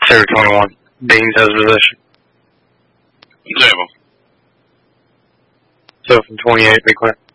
Sector 21. Beans has position. Table. So from 28, be clear.